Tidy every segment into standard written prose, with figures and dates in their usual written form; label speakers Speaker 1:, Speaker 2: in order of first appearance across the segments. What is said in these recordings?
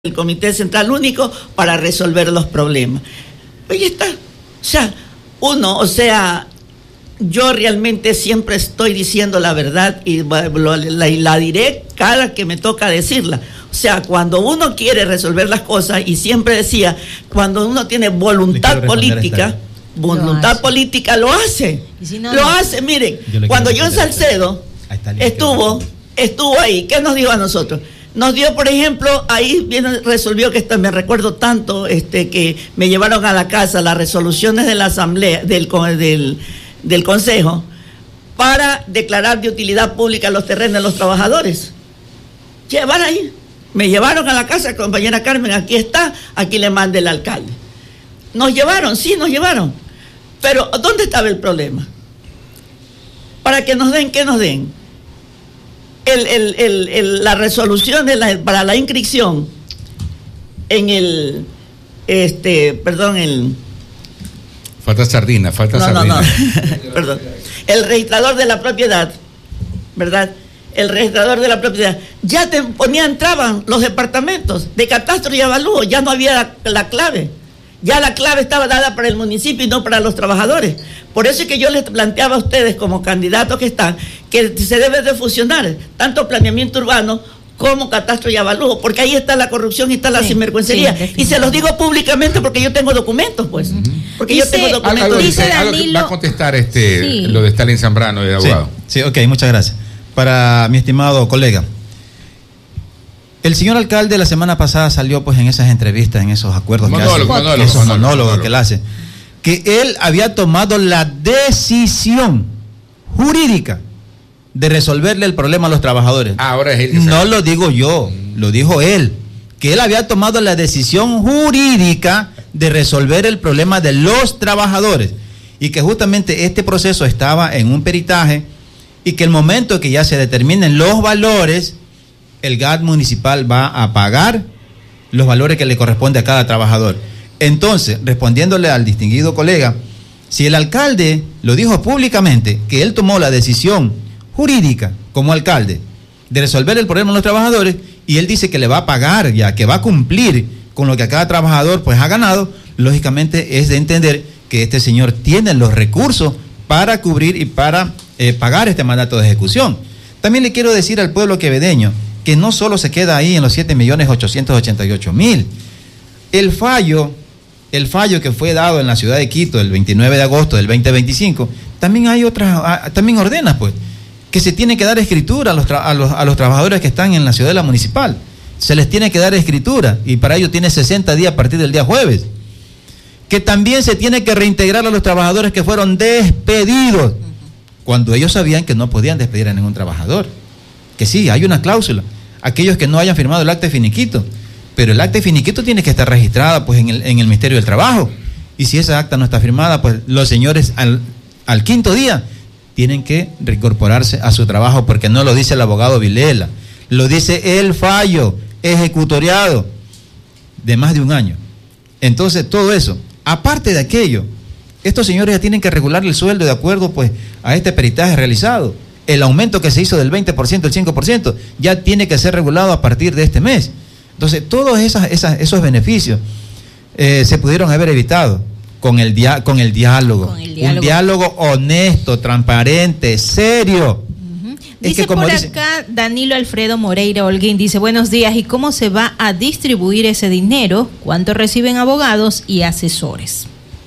Speaker 1: el Comité Central Único para resolver los problemas. Ahí está. Yo realmente siempre estoy diciendo la verdad y la diré cada que me toca decirla. O sea, cuando uno quiere resolver las cosas, y siempre decía, cuando uno tiene voluntad política lo hace. Si no, lo hace. Miren, cuando John Salcedo estuvo ahí, ¿qué nos dijo a nosotros? Nos dio, por ejemplo, ahí resolvió que me recuerdo tanto que me llevaron a la casa las resoluciones de la asamblea del consejo para declarar de utilidad pública los terrenos de los trabajadores. Me llevaron a la casa, compañera Carmen, aquí está, aquí le manda el alcalde. Nos llevaron. Pero ¿dónde estaba el problema? Para que nos den, ¿qué nos den? La resolución para la inscripción en
Speaker 2: falta sardina.
Speaker 1: Perdón. El registrador de la propiedad, ¿verdad? El registrador de la propiedad. Ya entraban los departamentos de catastro y avalúo, ya no había la clave. Ya la clave estaba dada para el municipio y no para los trabajadores. Por eso es que yo les planteaba a ustedes, como candidatos que están, que se debe de fusionar tanto planeamiento urbano como catastro y avalúo, porque ahí está la corrupción y está la sinvergüencería. Y se los digo públicamente porque yo tengo documentos, pues. Porque yo tengo documentos.
Speaker 2: Va a contestar lo de Stalin Zambrano, de abogado.
Speaker 3: Sí, ok, muchas gracias. Para mi estimado colega, el señor alcalde la semana pasada salió pues en esas entrevistas, en esos acuerdos monólogos que él hace, que él había tomado la decisión jurídica de resolverle el problema a los trabajadores.
Speaker 2: Ahora es él.
Speaker 3: No lo digo yo, lo dijo él, que él había tomado la decisión jurídica de resolver el problema de los trabajadores y que justamente este proceso estaba en un peritaje y que el momento que ya se determinen los valores, el GAT municipal va a pagar los valores que le corresponde a cada trabajador. Entonces, respondiéndole al distinguido colega, si el alcalde lo dijo públicamente, que él tomó la decisión jurídica como alcalde de resolver el problema de los trabajadores, y él dice que le va a pagar ya, que va a cumplir con lo que a cada trabajador pues ha ganado, lógicamente es de entender que este señor tiene los recursos para cubrir y para pagar este mandato de ejecución. También le quiero decir al pueblo quevedeño que no solo se queda ahí en los 7.888.000. El fallo que fue dado en la ciudad de Quito el 29 de agosto del 2025, también hay también ordena pues que se tiene que dar escritura a los trabajadores que están en la ciudadela municipal. Se les tiene que dar escritura y para ello tiene 60 días a partir del día jueves. Que también se tiene que reintegrar a los trabajadores que fueron despedidos, cuando ellos sabían que no podían despedir a ningún trabajador. Que sí, hay una cláusula. Aquellos que no hayan firmado el acta de finiquito, pero el acta de finiquito tiene que estar registrada pues en el Ministerio del Trabajo. Y si esa acta no está firmada, pues los señores al quinto día tienen que reincorporarse a su trabajo, porque no lo dice el abogado Vilela, lo dice el fallo ejecutoriado de más de un año. Entonces, todo eso, aparte de aquello, estos señores ya tienen que regular el sueldo de acuerdo pues a este peritaje realizado. El aumento que se hizo del 20% al 5% ya tiene que ser regulado a partir de este mes. Entonces, todos esos beneficios se pudieron haber evitado con el diálogo. Un diálogo honesto, transparente, serio.
Speaker 4: Dice acá Danilo Alfredo Moreira Holguín, dice: buenos días, ¿y cómo se va a distribuir ese dinero? ¿Cuánto reciben abogados y asesores?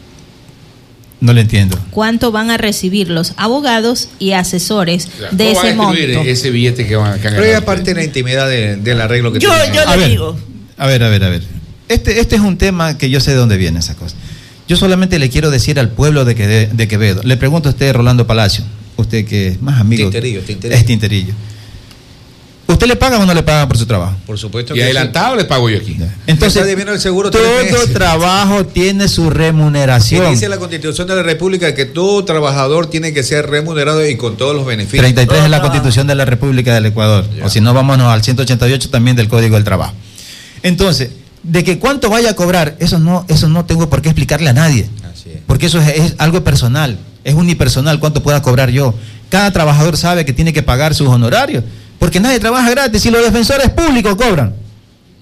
Speaker 3: No le entiendo.
Speaker 4: ¿Cuánto van a recibir los abogados y asesores de ese monto?
Speaker 2: Ese billete que van a ganar.
Speaker 5: Pero es parte de la intimidad del arreglo que
Speaker 1: yo le digo.
Speaker 3: A ver. Este es un tema que yo sé de dónde viene esa cosa. Yo solamente le quiero decir al pueblo de Quevedo. Le pregunto a usted, Rolando Palacio, usted que es más amigo.
Speaker 5: Tinterillo.
Speaker 3: Es Tinterillo. ¿Usted le paga o no le pagan por su trabajo?
Speaker 5: Por supuesto.
Speaker 2: Y adelantado le pago yo aquí.
Speaker 3: Entonces,
Speaker 5: el seguro
Speaker 3: todo trabajo tiene su remuneración.
Speaker 5: Y dice la Constitución de la República que todo trabajador tiene que ser remunerado y con todos los beneficios.
Speaker 3: 33 es la Constitución de la República del Ecuador. Ya. O si no, vámonos al 188 también del Código del Trabajo. Entonces, de que cuánto vaya a cobrar, eso no tengo por qué explicarle a nadie.
Speaker 5: Así es.
Speaker 3: Porque eso es algo personal, es unipersonal cuánto pueda cobrar yo. Cada trabajador sabe que tiene que pagar sus honorarios. Porque nadie trabaja gratis y los defensores públicos cobran.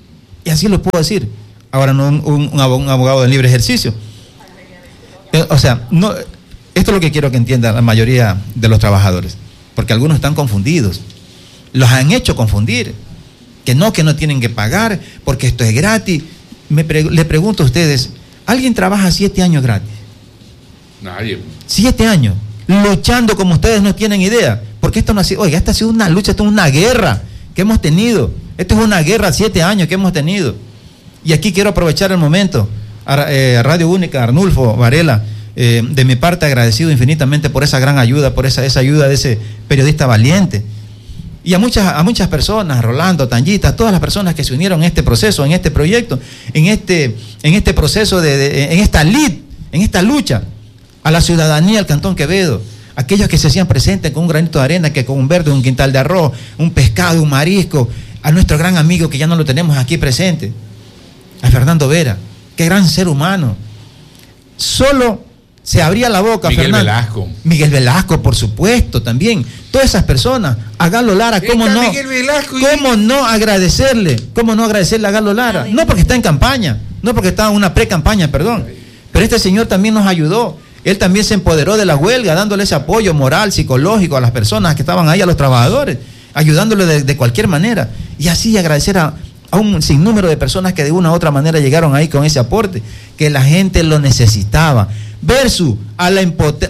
Speaker 3: Y así lo puedo decir. Ahora no un abogado de libre ejercicio. O sea, no, esto es lo que quiero que entienda la mayoría de los trabajadores, porque algunos están confundidos. Los han hecho confundir. Que no tienen que pagar, porque esto es gratis. Le pregunto a ustedes, ¿alguien trabaja 7 años gratis?
Speaker 2: Nadie.
Speaker 3: 7 años, luchando como ustedes no tienen idea. Porque esto no ha sido, oiga, esta ha sido una lucha, esto es una guerra que hemos tenido. Esto es una guerra, 7 años que hemos tenido. Y aquí quiero aprovechar el momento, Radio Única, Arnulfo Varela, de mi parte agradecido infinitamente por esa gran ayuda, por esa ayuda de ese periodista valiente. Y a muchas personas, a Rolando, Tangita, a todas las personas que se unieron en este proceso, en este proyecto, en este proceso, en esta en esta lucha, a la ciudadanía del Cantón Quevedo, aquellos que se hacían presentes con un granito de arena, que con un verde, un quintal de arroz, un pescado, un marisco, a nuestro gran amigo que ya no lo tenemos aquí presente, a Fernando Vera, qué gran ser humano. Solo se abría la boca, Miguel Velasco, por supuesto, también. Todas esas personas, a Galo Lara, ¿cómo no agradecerle? ¿Cómo no agradecerle a Galo Lara? No porque está en campaña, no porque está en una pre-campaña, perdón. Pero este señor también nos ayudó. Él también se empoderó de la huelga, dándole ese apoyo moral, psicológico a las personas que estaban ahí, a los trabajadores, ayudándole de cualquier manera. Y así agradecer a un sinnúmero de personas que de una u otra manera llegaron ahí con ese aporte, que la gente lo necesitaba, versus a la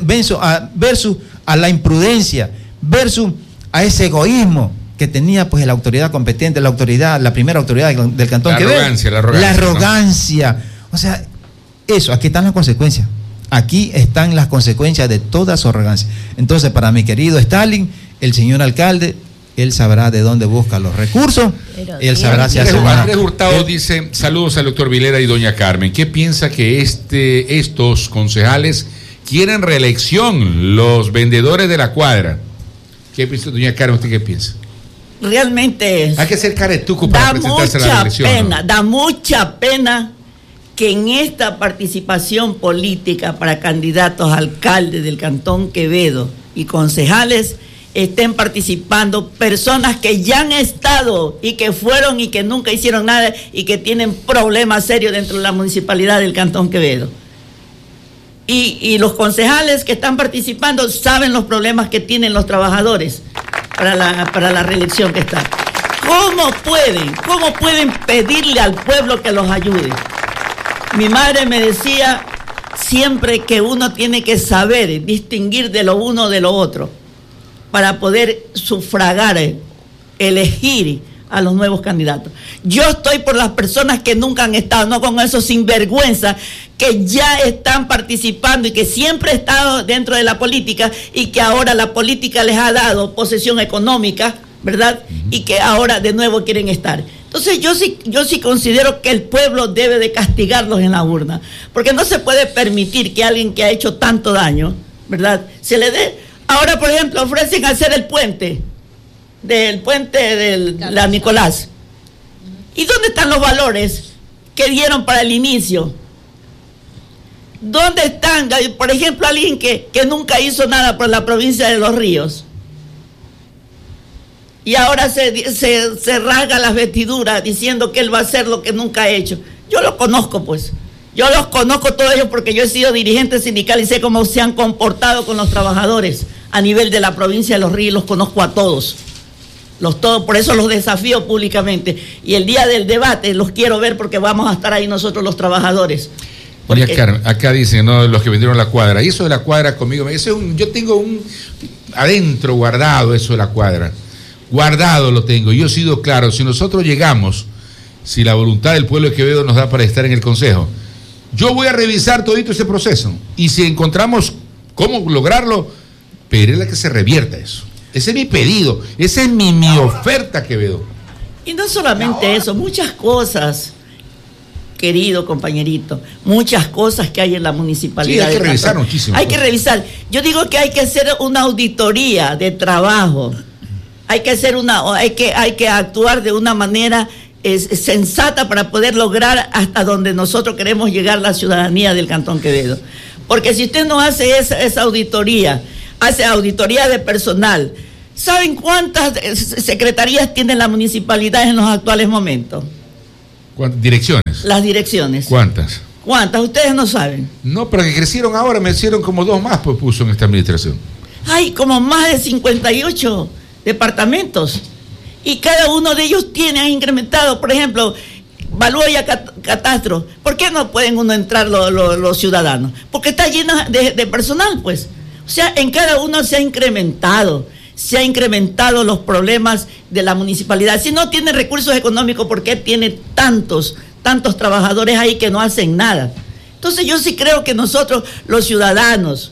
Speaker 3: imprudencia, versus a ese egoísmo que tenía pues la autoridad competente, la primera autoridad del Cantón Quevedo. La arrogancia. O sea, eso, aquí están las consecuencias. Aquí están las consecuencias de toda su arrogancia. Entonces, para mi querido Stalin, el señor alcalde, él sabrá de dónde busca los recursos, él sabrá si hace una...
Speaker 2: Andrés Hurtado dice, saludos al doctor Vilera y doña Carmen. ¿Qué piensa que estos concejales quieren reelección, los vendedores de la cuadra? ¿Qué piensa, doña Carmen? ¿Usted qué piensa?
Speaker 1: Realmente
Speaker 2: hay que ser caretuco para presentarse a la reelección.
Speaker 1: Da mucha pena que en esta participación política para candidatos a alcalde del Cantón Quevedo y concejales estén participando personas que ya han estado y que fueron y que nunca hicieron nada y que tienen problemas serios dentro de la municipalidad del Cantón Quevedo. Y los concejales que están participando saben los problemas que tienen los trabajadores para la reelección que está. ¿Cómo pueden pedirle al pueblo que los ayude? Mi madre me decía siempre que uno tiene que saber distinguir de lo uno de lo otro para poder sufragar, elegir a los nuevos candidatos. Yo estoy por las personas que nunca han estado, no con esos sinvergüenza que ya están participando y que siempre han estado dentro de la política y que ahora la política les ha dado posesión económica, ¿verdad? Y que ahora de nuevo quieren estar. Entonces yo sí considero que el pueblo debe de castigarlos en la urna, porque no se puede permitir que alguien que ha hecho tanto daño, ¿verdad?, se le dé. Ahora, por ejemplo, ofrecen hacer el puente de la Nicolás. ¿Y dónde están los valores que dieron para el inicio? ¿Dónde están, por ejemplo, alguien que nunca hizo nada por la provincia de Los Ríos? Y ahora se rasga las vestiduras diciendo que él va a hacer lo que nunca ha hecho. Yo lo conozco, pues. Yo los conozco todos ellos porque yo he sido dirigente sindical y sé cómo se han comportado con los trabajadores a nivel de la provincia de Los Ríos. Los conozco a todos. Por eso los desafío públicamente. Y el día del debate los quiero ver porque vamos a estar ahí nosotros los trabajadores.
Speaker 2: Porque... acá dicen, ¿no?, los que vendieron la cuadra. Y eso de la cuadra conmigo, yo tengo adentro guardado eso de la cuadra. Guardado lo tengo. Yo he sido claro, si nosotros llegamos, si la voluntad del pueblo de Quevedo nos da para estar en el Consejo, yo voy a revisar todito ese proceso. Y si encontramos cómo lograrlo, pedirle que se revierta eso. Ese es mi pedido, esa es mi oferta, Quevedo.
Speaker 1: Y no solamente eso, muchas cosas, querido compañerito, muchas cosas que hay en la municipalidad.
Speaker 2: Sí, hay que revisar muchísimo.
Speaker 1: Hay que revisar. Yo digo que hay que hacer una auditoría de trabajo. Hay que actuar de una manera sensata para poder lograr hasta donde nosotros queremos llegar la ciudadanía del Cantón Quevedo. Porque si usted no hace esa auditoría, hace auditoría de personal, ¿saben cuántas secretarías tiene la municipalidad en los actuales momentos?
Speaker 2: ¿Direcciones?
Speaker 1: Las direcciones.
Speaker 2: ¿Cuántas?
Speaker 1: Ustedes no saben.
Speaker 2: No, pero que crecieron ahora, me hicieron como 2 más, pues puso en esta administración.
Speaker 1: Hay como más de 58 departamentos. Y cada uno de ellos han incrementado, por ejemplo, Valúa y Catastro. ¿Por qué no pueden uno entrar los ciudadanos? Porque está lleno de personal, pues. O sea, en cada uno se ha incrementado los problemas de la municipalidad. Si no tiene recursos económicos, ¿por qué tiene tantos trabajadores ahí que no hacen nada? Entonces yo sí creo que nosotros, los ciudadanos,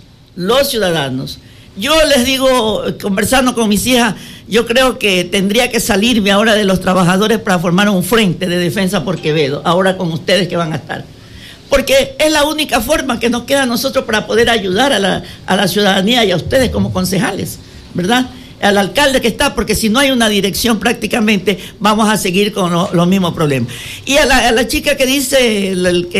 Speaker 1: yo les digo, conversando con mis hijas, yo creo que tendría que salirme ahora de los trabajadores para formar un frente de defensa por Quevedo, ahora con ustedes que van a estar. Porque es la única forma que nos queda a nosotros para poder ayudar a la ciudadanía y a ustedes como concejales, ¿verdad? Al alcalde que está, porque si no hay una dirección prácticamente vamos a seguir con los mismos problemas. Y a la chica que dice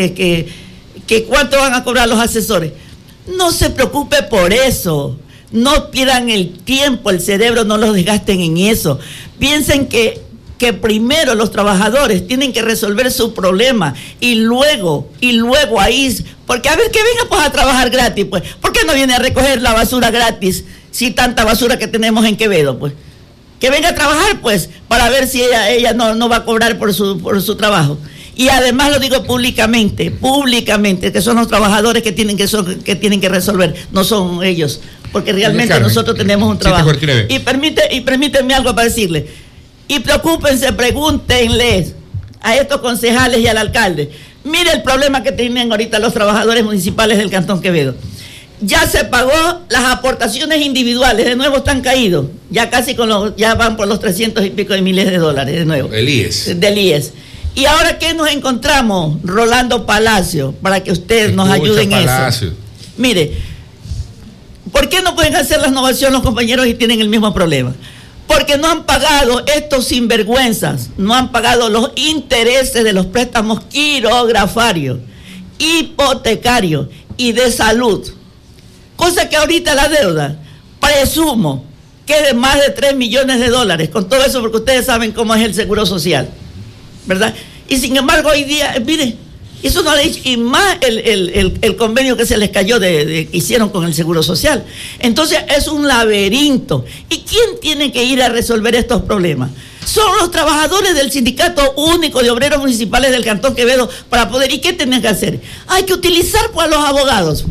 Speaker 1: que cuánto van a cobrar los asesores, no se preocupe por eso. No pierdan el tiempo, el cerebro, no los desgasten en eso. Piensen que primero los trabajadores tienen que resolver su problema y luego ahí, porque a ver, que venga pues a trabajar gratis, pues. ¿Por qué no viene a recoger la basura gratis si tanta basura que tenemos en Quevedo, pues? Que venga a trabajar, pues, para ver si ella no va a cobrar por su trabajo. Y además lo digo públicamente, que son los trabajadores que tienen que resolver, no son ellos. Porque realmente Carmen, nosotros tenemos un trabajo. Y permítanme algo para decirle. Y preocúpense, pregúntenles a estos concejales y al alcalde. Mire el problema que tienen ahorita los trabajadores municipales del Cantón Quevedo. Ya se pagó las aportaciones individuales, de nuevo están caídos. Ya casi ya van por los 300 y pico de miles de dólares de nuevo. Del IES. Y ahora, ¿qué nos encontramos? Rolando Palacio, para que ustedes nos ayuden en eso. Mire, ¿por qué no pueden hacer la innovación los compañeros y tienen el mismo problema? Porque no han pagado estos sinvergüenzas, no han pagado los intereses de los préstamos quirografarios, hipotecarios y de salud. Cosa que ahorita la deuda, presumo, que es de más de 3 millones de dólares, con todo eso porque ustedes saben cómo es el seguro social, ¿verdad? Y sin embargo hoy día, mire, eso no le he dicho, y más el convenio que se les cayó que hicieron con el Seguro Social. Entonces es un laberinto. ¿Y quién tiene que ir a resolver estos problemas? Son los trabajadores del Sindicato Único de Obreros Municipales del Cantón Quevedo para poder. ¿Y qué tienen que hacer? Hay que utilizar pues a los abogados.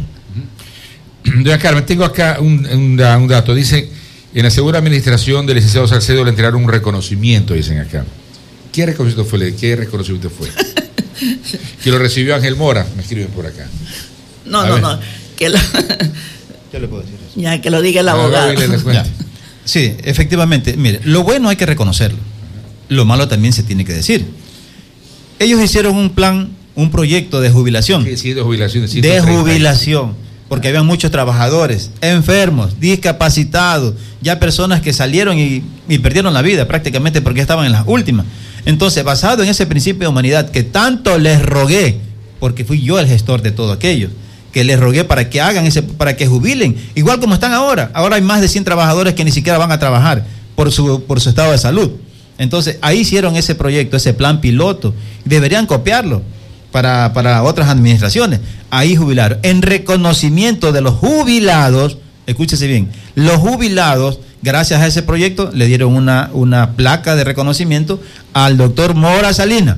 Speaker 2: Doña Carmen, tengo acá un dato. Dice, en la segunda administración del licenciado Salcedo le entregaron un reconocimiento, dicen acá. ¿Qué reconocimiento fue? Que lo recibió Ángel Mora, me escriben por acá.
Speaker 1: No. Yo le puedo decir eso. Ya, que lo diga el abogado.
Speaker 3: Sí, efectivamente. Mire, lo bueno hay que reconocerlo. Lo malo también se tiene que decir. Ellos hicieron un proyecto de jubilación.
Speaker 2: Sí, de jubilación.
Speaker 3: De jubilación. Porque habían muchos trabajadores, enfermos, discapacitados, ya personas que salieron y perdieron la vida prácticamente porque estaban en las últimas. Entonces, basado en ese principio de humanidad que tanto les rogué, porque fui yo el gestor de todo aquello, que les rogué para que hagan para que jubilen, igual como están ahora. Ahora hay más de 100 trabajadores que ni siquiera van a trabajar por su estado de salud. Entonces, ahí hicieron ese proyecto, ese plan piloto. Deberían copiarlo para otras administraciones. Ahí jubilaron. En reconocimiento de los jubilados, escúchese bien, los jubilados, gracias a ese proyecto, le dieron una placa de reconocimiento al doctor Mora Salinas,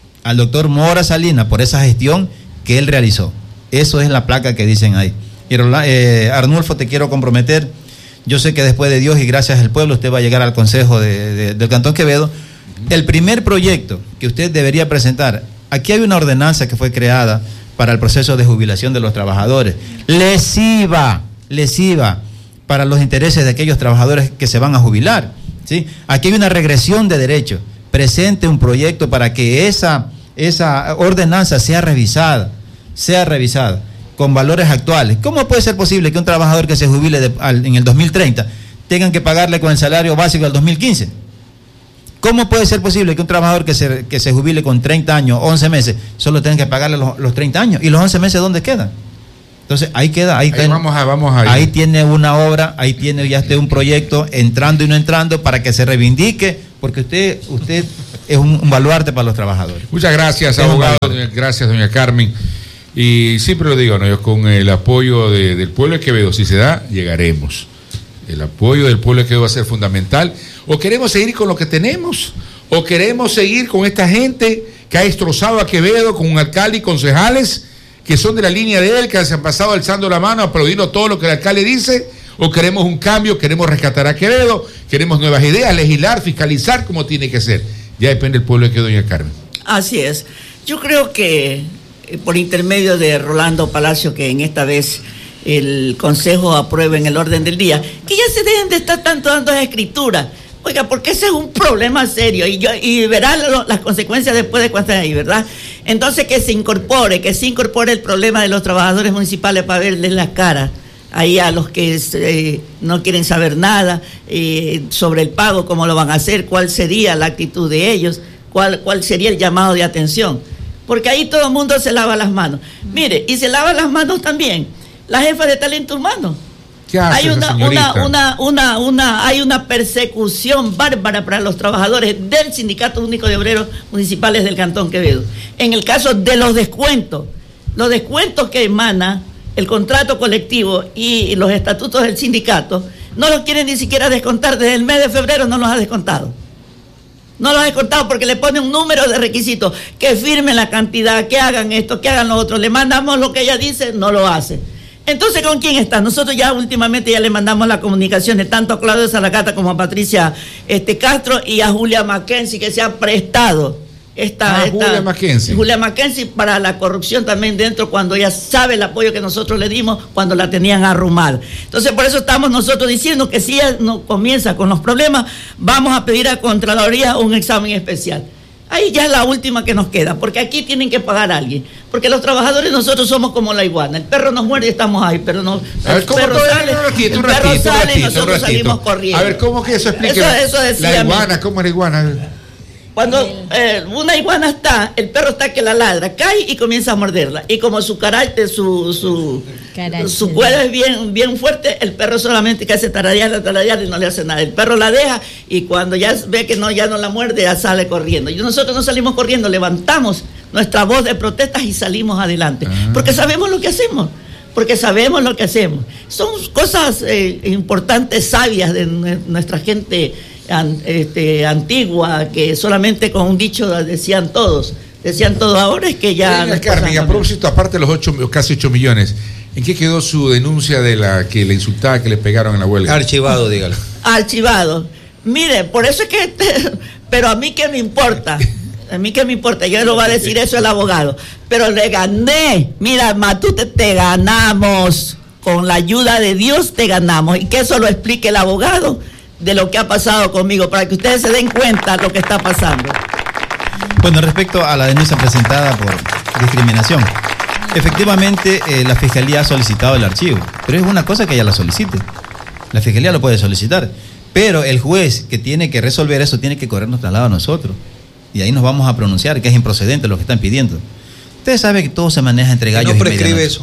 Speaker 3: por esa gestión que él realizó. Eso es la placa que dicen ahí. Y Arnulfo, te quiero comprometer, yo sé que después de Dios y gracias al pueblo usted va a llegar al Consejo del Cantón Quevedo. El primer proyecto que usted debería presentar, aquí hay una ordenanza que fue creada para el proceso de jubilación de los trabajadores, lesiva para los intereses de aquellos trabajadores que se van a jubilar, ¿sí? Aquí hay una regresión de derechos. Presente un proyecto para que esa ordenanza sea revisada con valores actuales. ¿Cómo puede ser posible que un trabajador que se jubile en el 2030 tengan que pagarle con el salario básico del 2015? ¿Cómo puede ser posible que un trabajador que se jubile con 30 años, 11 meses, solo tenga que pagarle los 30 años? ¿Y los 11 meses dónde quedan? Entonces, ahí vamos a ir. Ahí tiene una obra, ahí tiene ya un proyecto, entrando y no entrando, para que se reivindique, porque usted es un baluarte para los trabajadores.
Speaker 2: Muchas gracias, abogado. Gracias, doña Carmen. Y siempre lo digo, ¿no? Yo con el apoyo del pueblo de Quevedo, si se da, llegaremos. El apoyo del pueblo de Quevedo va a ser fundamental. O queremos seguir con lo que tenemos, o queremos seguir con esta gente que ha destrozado a Quevedo, con un alcalde y concejales que son de la línea de él, que se han pasado alzando la mano, aplaudiendo todo lo que el alcalde dice. O queremos un cambio, queremos rescatar a Quevedo, queremos nuevas ideas, legislar, fiscalizar como tiene que ser. Ya depende del pueblo de Quevedo, doña Carmen.
Speaker 1: Así es. Yo creo que por intermedio de Rolando Palacio, que en esta vez el Consejo apruebe en el orden del día, que ya se dejen de estar tanto dando escritura. Oiga, porque ese es un problema serio y verán las consecuencias después de cuántas hay, ¿verdad? Entonces que se incorpore el problema de los trabajadores municipales para verles la cara ahí a los que no quieren saber nada sobre el pago, cómo lo van a hacer, cuál sería la actitud de ellos, cuál sería el llamado de atención. Porque ahí todo el mundo se lava las manos. Mire, y se lava las manos también la jefa de talento humano.
Speaker 2: ¿Qué hace
Speaker 1: hay
Speaker 2: esa
Speaker 1: hay una persecución bárbara para los trabajadores del Sindicato Único de Obreros Municipales del Cantón Quevedo. En el caso de los descuentos que emana el contrato colectivo y los estatutos del sindicato, no los quieren ni siquiera descontar. Desde el mes de febrero no los ha descontado. No los ha descontado porque le pone un número de requisitos, que firmen la cantidad, que hagan esto, que hagan lo otro. Le mandamos lo que ella dice, no lo hace. Entonces, ¿con quién está? Nosotros ya últimamente ya le mandamos las comunicaciones tanto a Claudio Salacata como a Patricia Castro y a Julia Mackenzie, que se ha prestado Julia Mackenzie para la corrupción también dentro, cuando ella sabe el apoyo que nosotros le dimos cuando la tenían arrumada. Entonces, por eso estamos nosotros diciendo que si ella no comienza con los problemas, vamos a pedir a Contraloría un examen especial. Ahí ya es la última que nos queda, porque aquí tienen que pagar a alguien. Porque los trabajadores nosotros somos como la iguana. El perro nos muerde y estamos ahí, pero no.
Speaker 2: El perro sale y nosotros salimos corriendo. A ver, ¿cómo que eso explica?
Speaker 1: Eso decía
Speaker 2: la iguana, ¿cómo es la iguana?
Speaker 1: Cuando una iguana el perro está que la ladra, cae y comienza a morderla. Y como su carácter, su cuero es bien fuerte, el perro solamente que hace taradear y no le hace nada. El perro la deja y cuando ya ve que ya no la muerde, ya sale corriendo. Y nosotros no salimos corriendo, levantamos nuestra voz de protestas y salimos adelante. Porque sabemos lo que hacemos. Son cosas importantes, sabias de nuestra gente antigua, que solamente con un dicho decían todos. Ahora es que ya...
Speaker 2: Carmen, a propósito, aparte de los casi 8 millones, ¿en qué quedó su denuncia de la que le insultaba, que le pegaron en la huelga?
Speaker 5: Archivado, dígalo.
Speaker 1: Archivado. Mire, por eso es que... Pero a mí qué me importa. Yo no va a decir eso el abogado. Pero le gané. Mira, Matute, te ganamos. Con la ayuda de Dios te ganamos. Y que eso lo explique el abogado de lo que ha pasado conmigo, para que ustedes se den cuenta de lo que está pasando.
Speaker 3: Bueno, respecto a la denuncia presentada por discriminación, efectivamente la Fiscalía ha solicitado el archivo, pero es una cosa que ella la solicite. La Fiscalía lo puede solicitar, pero el juez que tiene que resolver eso tiene que corrernos al lado a nosotros. Y ahí nos vamos a pronunciar que es improcedente lo que están pidiendo. Ustedes saben que todo se maneja entre gallos.
Speaker 5: No prescribe eso.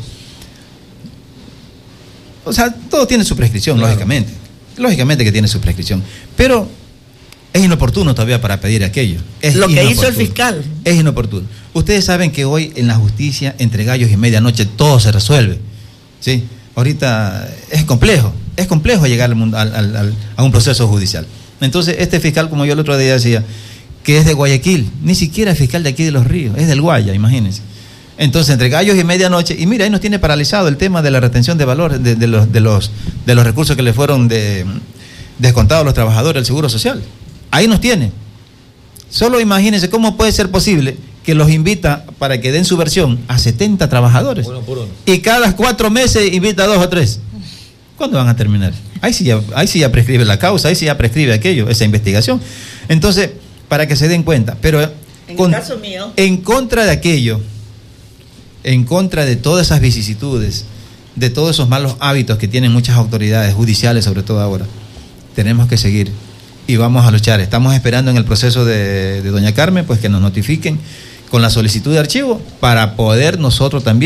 Speaker 3: O sea, todo tiene su prescripción, claro. Lógicamente que tiene su prescripción, pero es inoportuno todavía para pedir aquello.
Speaker 1: Lo que hizo el fiscal.
Speaker 3: Es inoportuno. Ustedes saben que hoy en la justicia, entre gallos y medianoche, todo se resuelve. ¿Sí? Ahorita es complejo llegar a un proceso judicial. Entonces, este fiscal, como yo el otro día decía, que es de Guayaquil, ni siquiera es fiscal de aquí de Los Ríos, es del Guaya, imagínense. Entonces, entre gallos y medianoche, y mira, ahí nos tiene paralizado el tema de la retención de valor de los recursos que le fueron descontados a los trabajadores del Seguro Social. Ahí nos tiene. Solo imagínense cómo puede ser posible que los invita para que den su versión a 70 trabajadores. Uno por uno. Y cada 4 meses invita a 2 o 3. ¿Cuándo van a terminar? Ahí sí ya prescribe la causa, ahí sí ya prescribe aquello, esa investigación. Entonces, para que se den cuenta, pero
Speaker 1: en el caso mío,
Speaker 3: en contra de aquello, en contra de todas esas vicisitudes, de todos esos malos hábitos que tienen muchas autoridades judiciales, sobre todo ahora, tenemos que seguir y vamos a luchar. Estamos esperando en el proceso de doña Carmen, pues que nos notifiquen con la solicitud de archivo para poder nosotros también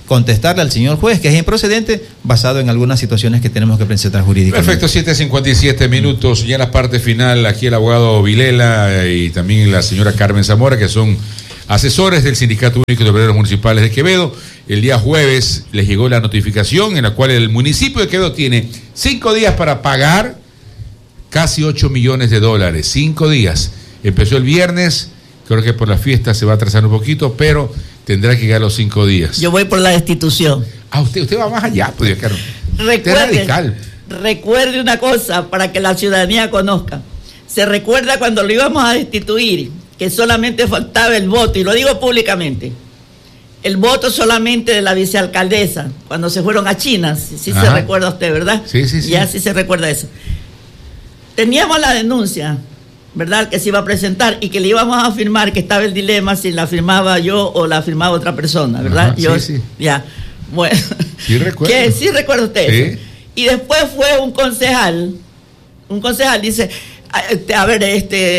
Speaker 3: contestarle al señor juez que es improcedente basado en algunas situaciones que tenemos que presentar jurídicamente.
Speaker 2: Perfecto, 7:57 minutos. Ya en la parte final, aquí el abogado Vilela y también la señora Carmen Zamora, que son asesores del Sindicato Único de Obreros Municipales de Quevedo. El día jueves les llegó la notificación en la cual el municipio de Quevedo tiene 5 días para pagar casi 8 millones de dólares. 5 días. Empezó el viernes, creo que por la fiesta se va a atrasar un poquito, pero tendrá que llegar los 5 días.
Speaker 1: Yo voy por la destitución.
Speaker 2: Ah, usted va más allá, pues, Dios caro. Usted es radical.
Speaker 1: Recuerde una cosa para que la ciudadanía conozca. Se recuerda cuando lo íbamos a destituir, que solamente faltaba el voto, y lo digo públicamente, el voto solamente de la vicealcaldesa, cuando se fueron a China, si se recuerda usted, ¿verdad?
Speaker 2: Sí.
Speaker 1: Ya sí se recuerda eso. Teníamos la denuncia, ¿verdad?, que se iba a presentar y que le íbamos a firmar, que estaba el dilema si la firmaba yo o la firmaba otra persona, ¿verdad?
Speaker 2: Sí.
Speaker 1: Ya, bueno.
Speaker 2: Sí recuerdo.
Speaker 1: ¿Qué? Sí recuerda usted
Speaker 2: Sí.
Speaker 1: eso. Y después fue un concejal dice, a ver,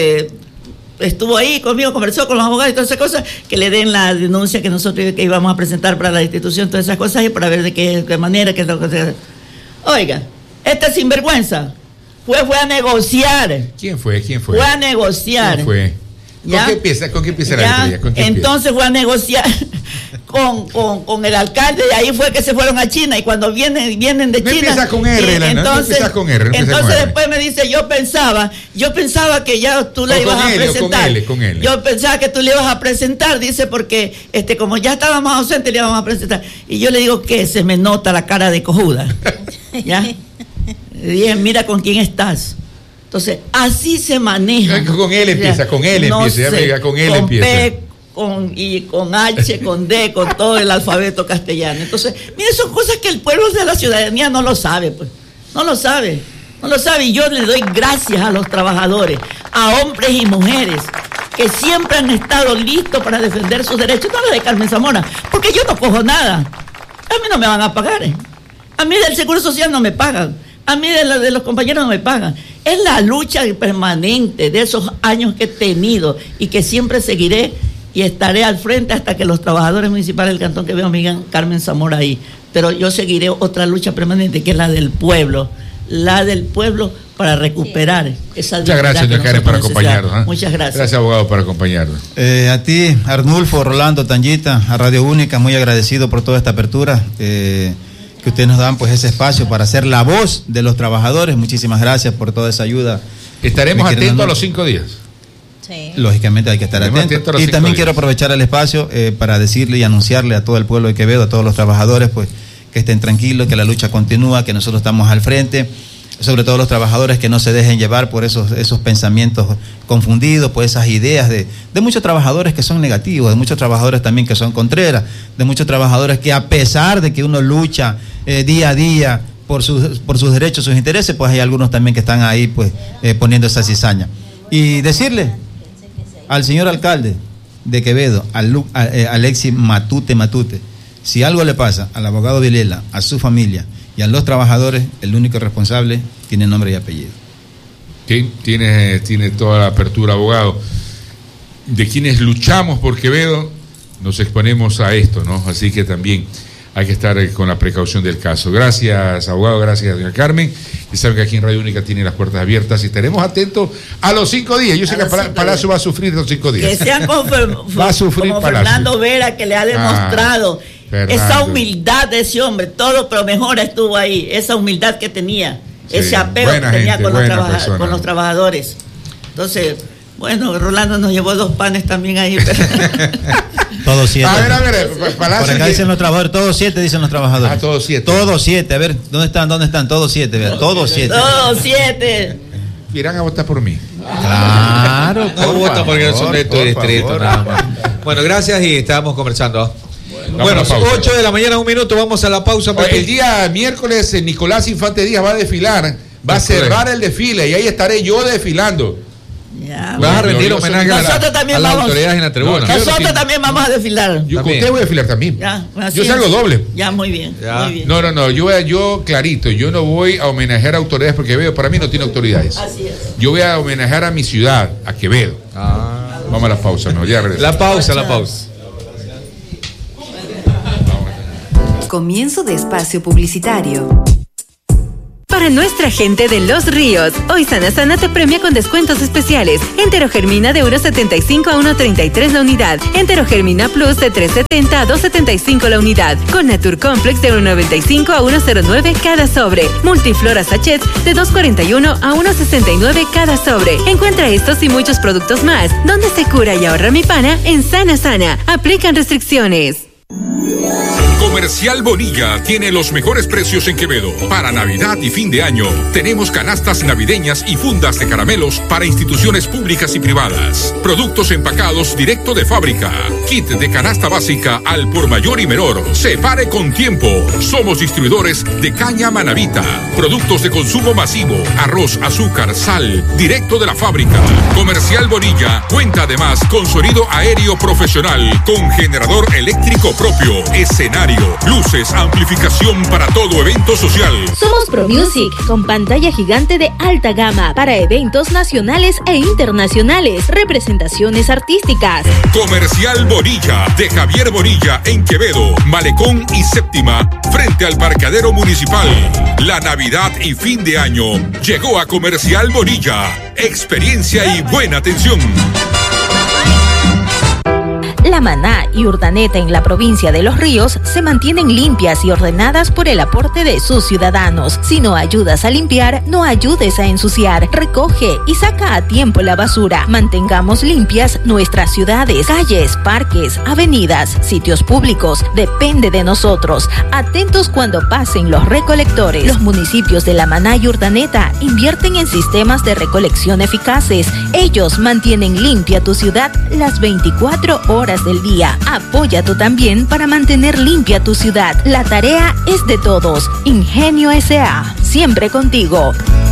Speaker 1: estuvo ahí conmigo, conversó con los abogados y todas esas cosas, que le den la denuncia que nosotros que íbamos a presentar para la destitución, todas esas cosas, y para ver de qué manera, qué es lo que se... Oiga, este sinvergüenza fue a negociar.
Speaker 2: ¿Quién fue?
Speaker 1: Fue a negociar.
Speaker 2: ¿Quién fue?
Speaker 1: ¿Ya?
Speaker 2: ¿Con qué empieza la historia?
Speaker 1: Entonces fue a negociar con el alcalde, y ahí fue que se fueron a China, y cuando vienen de China...
Speaker 2: Empieza con R,
Speaker 1: entonces después me dice, yo pensaba que ya tú le ibas a presentar.
Speaker 2: Con él.
Speaker 1: Yo pensaba que tú le ibas a presentar, dice, porque como ya estábamos ausentes, le íbamos a presentar. Y yo le digo, que se me nota la cara de cojuda. ¿Ya? Le dije, mira con quién estás. Entonces, así se maneja.
Speaker 2: Con él empieza, con él empieza.
Speaker 1: P, con H, con D, con todo el alfabeto castellano. Entonces, mire, son cosas que el pueblo de la ciudadanía no lo sabe, pues. No lo sabe. Y yo le doy gracias a los trabajadores, a hombres y mujeres, que siempre han estado listos para defender sus derechos. No la de Carmen Zamora, porque yo no cojo nada. A mí no me van a pagar. A mí del Seguro Social no me pagan. A mí de los compañeros no me pagan. Es la lucha permanente de esos años que he tenido y que siempre seguiré y estaré al frente hasta que los trabajadores municipales del Cantón Quevedo me digan Carmen Zamora ahí. Pero yo seguiré otra lucha permanente, que es la del pueblo para recuperar esa
Speaker 2: dignidad. Muchas gracias, doña Karen, por acompañarnos.
Speaker 1: Muchas gracias.
Speaker 2: Gracias, abogado, por acompañarnos.
Speaker 3: A ti, Arnulfo, Rolando, Tangita, a Radio Única, muy agradecido por toda esta apertura. Que ustedes nos dan pues ese espacio para ser la voz de los trabajadores. Muchísimas gracias por toda esa ayuda.
Speaker 2: Estaremos atentos a los 5 días.
Speaker 4: Sí.
Speaker 3: Lógicamente hay que estar atentos. Y también quiero aprovechar el espacio para decirle y anunciarle a todo el pueblo de Quevedo, a todos los trabajadores, pues que estén tranquilos, que la lucha continúa, que nosotros estamos al frente. Sobre todo los trabajadores, que no se dejen llevar por esos pensamientos confundidos, por esas ideas de muchos trabajadores que son negativos, de muchos trabajadores también que son contreras, de muchos trabajadores que, a pesar de que uno lucha día a día por sus derechos, sus intereses, pues hay algunos también que están ahí pues poniendo esa cizaña. Y decirle al señor alcalde de Quevedo, Alexis Matute, si algo le pasa al abogado Vilela, a su familia y a los trabajadores, el único responsable tiene nombre y apellido.
Speaker 2: Sí, tiene toda la apertura, abogado. De quienes luchamos por Quevedo, nos exponemos a esto, ¿no? Así que también hay que estar con la precaución del caso. Gracias, abogado, gracias, doña Carmen. Y saben que aquí en Radio Única tiene las puertas abiertas y estaremos atentos a los 5 días. Yo sé que Palacio va a sufrir los 5 días.
Speaker 1: Que sean como
Speaker 2: Palacio.
Speaker 1: Fernando Vera, que le ha demostrado esa humildad de ese hombre. Todo, pero mejor estuvo ahí. Esa humildad que tenía, ese apego que tenía con los trabajadores. Entonces, bueno, Rolando nos llevó 2 panes también ahí.
Speaker 3: Todos 7.
Speaker 2: A ver, Palacio.
Speaker 3: Por acá dicen los trabajadores, todos 7 dicen los trabajadores.
Speaker 2: Todos 7.
Speaker 3: Todos 7, a ver, ¿dónde están? Todos 7, todos 7.
Speaker 1: Todos 7.
Speaker 2: Irán a votar por mí.
Speaker 3: Claro,
Speaker 5: no votan porque no son de tu distrito, nada más. Bueno, gracias y estábamos conversando. Bueno, 8 de la mañana, 1 minuto, vamos a la pausa.
Speaker 2: El día miércoles Nicolás Infante Díaz va a desfilar, va a cerrar el desfile y ahí estaré yo desfilando.
Speaker 1: Ya,
Speaker 5: vas a rendir homenaje a las autoridades en la tribuna.
Speaker 1: Nosotros también vamos a desfilar.
Speaker 2: Yo con usted voy a desfilar también.
Speaker 1: Ya,
Speaker 2: yo salgo doble.
Speaker 1: Ya, muy bien. Muy bien.
Speaker 2: No, yo clarito, yo no voy a homenajear a autoridades porque Quevedo para mí no tiene autoridades.
Speaker 1: Así es.
Speaker 2: Yo voy a homenajear a mi ciudad, a Quevedo. Vamos a la pausa, ya regresamos.
Speaker 5: La pausa.
Speaker 6: Comienzo de espacio publicitario.
Speaker 7: Para nuestra gente de Los Ríos, hoy Sana Sana te premia con descuentos especiales. Enterogermina de 1.75 a 1.33 la unidad. Enterogermina Plus de 3.70 a 2.75 la unidad. Con Natur Complex de 1.95 a 1.09 cada sobre. Multiflora Sachets de 2.41 a 1.69 cada sobre. Encuentra estos y muchos productos más. Donde se cura y ahorra mi pana, en Sana Sana. Aplican restricciones.
Speaker 8: Comercial Bonilla tiene los mejores precios en Quevedo. Para Navidad y fin de año, tenemos canastas navideñas y fundas de caramelos para instituciones públicas y privadas. Productos empacados directo de fábrica. Kit de canasta básica al por mayor y menor. Separe con tiempo. Somos distribuidores de caña Manavita. Productos de consumo masivo. Arroz, azúcar, sal. Directo de la fábrica. Comercial Bonilla cuenta además con sonido aéreo profesional. Con generador eléctrico propio. Escenario, luces, amplificación para todo evento social.
Speaker 9: Somos Pro Music, con pantalla gigante de alta gama para eventos nacionales e internacionales, representaciones artísticas.
Speaker 8: Comercial Bonilla, de Javier Bonilla en Quevedo, Malecón y Séptima, frente al parqueadero municipal. La Navidad y fin de año llegó a Comercial Bonilla. Experiencia y buena atención.
Speaker 9: La Maná y Urdaneta en la provincia de Los Ríos se mantienen limpias y ordenadas por el aporte de sus ciudadanos. Si no ayudas a limpiar, no ayudes a ensuciar. Recoge y saca a tiempo la basura. Mantengamos limpias nuestras ciudades, calles, parques, avenidas, sitios públicos. Depende de nosotros. Atentos cuando pasen los recolectores. Los municipios de La Maná y Urdaneta invierten en sistemas de recolección eficaces. Ellos mantienen limpia tu ciudad las 24 horas del día. Apoya tú también para mantener limpia tu ciudad. La tarea es de todos. Ingenio S.A. Siempre contigo.